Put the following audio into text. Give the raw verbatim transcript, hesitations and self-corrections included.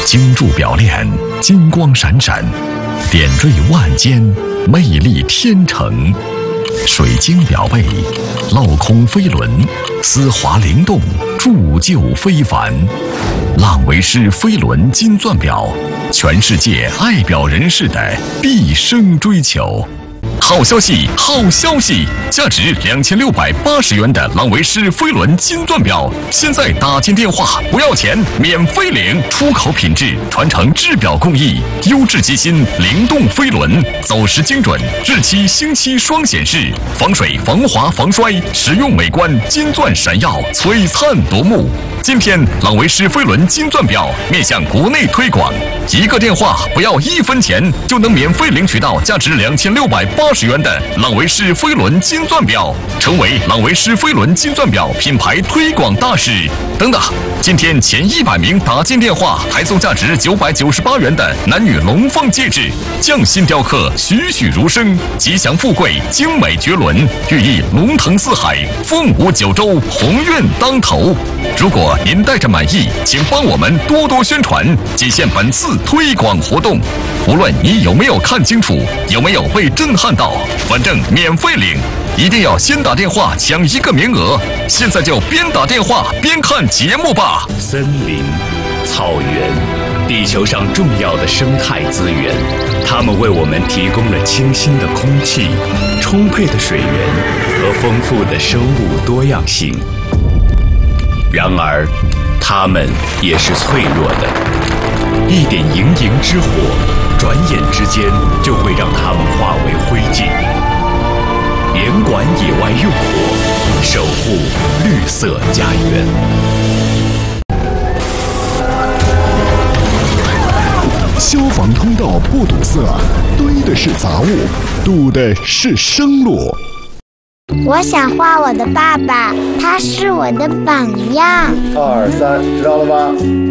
精铸表链，金光闪闪，点缀万间，魅力天成。水晶表背，镂空飞轮，丝滑灵动，铸就非凡。浪维诗飞轮金钻表，全世界爱表人士的毕生追求。好消息，好消息！价值两千六百八十元的浪维诗飞轮金钻表，现在打进电话不要钱，免费领。出口品质，传承制表工艺，优质机芯，灵动飞轮，走时精准，日期星期双显示，防水、防滑、防摔，实用美观，金钻闪耀，璀璨夺目。今天，浪维诗飞轮金钻表面向国内推广，一个电话不要一分钱，就能免费领取到价值两千六百八十元的浪维诗飞轮金钻表，成为浪维诗飞轮金钻表品牌推广大使。等等，今天前一百名打进电话，还送价值九百九十八元的男女龙凤戒指，匠心雕刻，栩栩如生，吉祥富贵，精美绝伦，寓意龙腾四海，凤舞九州，鸿运当头。如果您带着满意，请帮我们多多宣传，仅限本次推广活动。无论你有没有看清楚，有没有被震撼到，反正免费领，一定要先打电话抢一个名额。现在就边打电话边看节目吧。 森林、草原，地球上重要的生态资源，它们为我们提供了清新的空气、充沛的水源和丰富的生物多样性。然而，它们也是脆弱的，一点营营之火，转眼之间就会让它们化为灰烬。严管野外用火，守护绿色家园。 消防通道不堵塞，堆的是杂物，堵的是生路。 我想画我的爸爸，他是我的榜样。 二三，知道了吗？